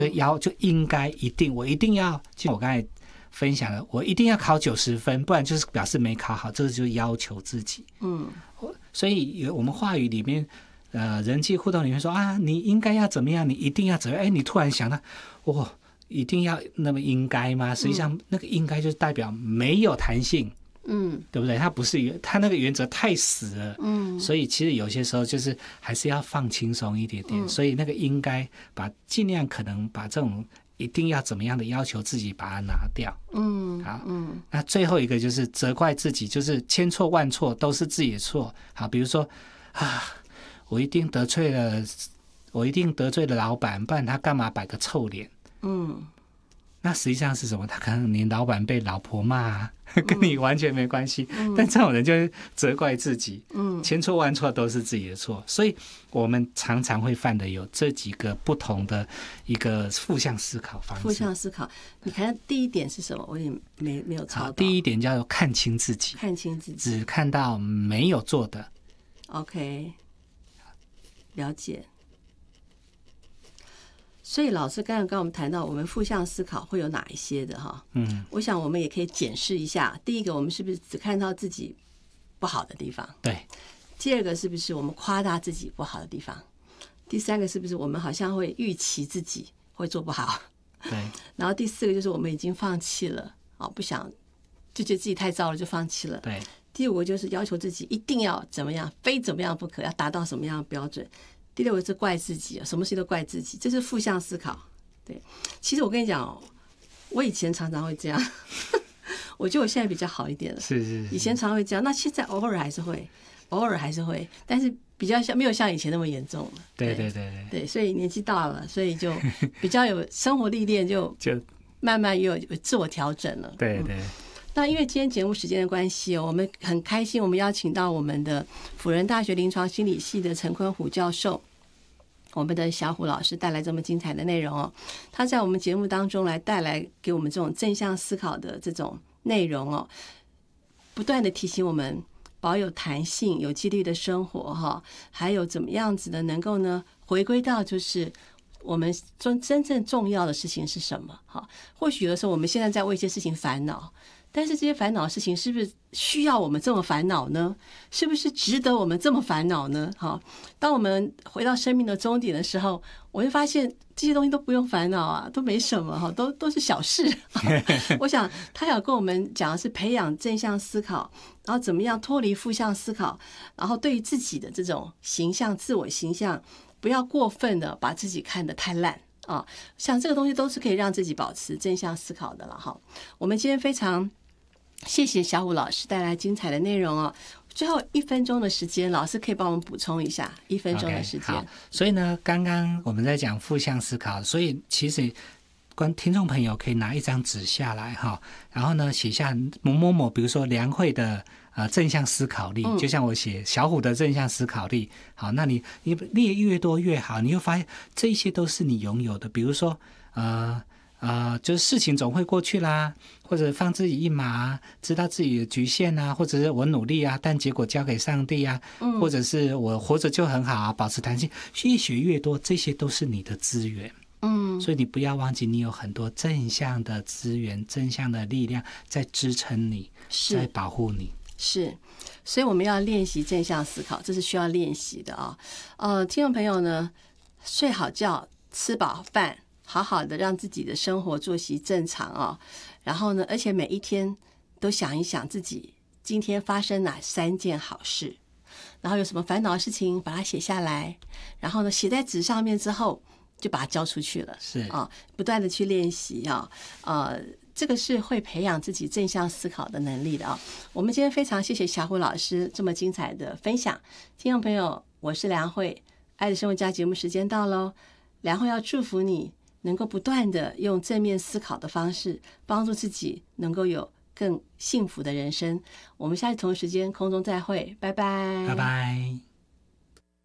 就应该我一定要，就我刚才分享了，我一定要考90分，不然就是表示没考好，这个就是要求自己。所以我们话语里面，人际互动里面说啊，你应该要怎么样，你一定要怎么样，你突然想到，一定要那么应该吗？实际上那个应该就是代表没有弹性。对不对？它不是它那个原则太死了，所以其实有些时候就是还是要放轻松一点点，所以那个应该尽量可能把这种一定要怎么样的要求自己把它拿掉。好，那最后一个就是责怪自己，就是千错万错都是自己的错。好，比如说我一定得罪了老板，不然他干嘛摆个臭脸？那实际上是什么？他可能你老板被老婆骂跟你完全没关系，但这种人就是责怪自己，千错万错都是自己的错，所以我们常常会犯的有这几个不同的一个负向思考方式。 负向思考，你看第一点是什么？我也没有抄到。 第一点叫做看清自己，只看到没有做的。 OK， 了解。所以老师刚刚我们谈到我们负向思考会有哪一些的哈？我想我们也可以检视一下。第一个，我们是不是只看到自己不好的地方？ 对。 第二个，是不是我们夸大自己不好的地方？第三个，是不是我们好像会预期自己会做不好？ 对。 然后第四个就是我们已经放弃了，不想就觉得自己太糟了就放弃了。 对。 第五个就是要求自己一定要怎么样，非怎么样不可，要达到什么样的标准。第六个是怪自己，什么事都怪自己，这是负向思考。对，其实我跟你讲我以前常常会这样，我觉得我现在比较好一点了。 是， 以前常会这样，那现在偶尔还是会，但是比较没有像以前那么严重了。 对， 所以年纪大了，所以就比较有生活历练，就慢慢有自我调整了。 对。 那因为今天节目时间的关系，我们很开心，我们邀请到我们的辅仁大学临床心理系的陈坤虎教授，我们的小虎老师带来这么精彩的内容他在我们节目当中来带来给我们这种正向思考的这种内容不断的提醒我们保有弹性、有纪律的生活还有怎么样子的能够呢回归到就是我们真正重要的事情是什么或许有的时候我们现在在为一些事情烦恼，但是这些烦恼的事情是不是需要我们这么烦恼呢？是不是值得我们这么烦恼呢？当我们回到生命的终点的时候，我会发现这些东西都不用烦恼都没什么都是小事我想他要跟我们讲的是培养正向思考，然后怎么样脱离负向思考，然后对于自己的这种形象、自我形象，不要过分的把自己看得太烂像这个东西都是可以让自己保持正向思考的了我们今天非常谢谢小虎老师带来精彩的内容最后1分钟的时间，老师可以帮我们补充一下1分钟的时间。 好，所以呢，刚刚我们在讲负向思考，所以其实听众朋友可以拿一张纸下来然后呢写下某某，比如说梁慧的正向思考力，就像我写小虎的正向思考力。好，那你列越多越好，你会发现这些都是你拥有的。比如说就是事情总会过去啦，或者放自己一马，知道自己的局限或者是我努力但结果交给上帝或者是我活着就很好保持弹性，越学越多，这些都是你的资源。所以你不要忘记，你有很多正向的资源、正向的力量在支撑你，在保护你。 是，所以我们要练习正向思考，这是需要练习的听众朋友呢，睡好觉，吃饱饭，好好的让自己的生活作息正常然后呢，而且每一天都想一想自己今天发生哪3件好事，然后有什么烦恼的事情把它写下来，然后呢写在纸上面之后就把它交出去了。 是不断的去练习这个是会培养自己正向思考的能力的我们今天非常谢谢小虎老师这么精彩的分享。听众朋友，我是梁慧，爱的生活家节目时间到咯。梁慧要祝福你能够不断的用正面思考的方式帮助自己能够有更幸福的人生。我们下次同一时间空中再会，拜拜。 拜拜。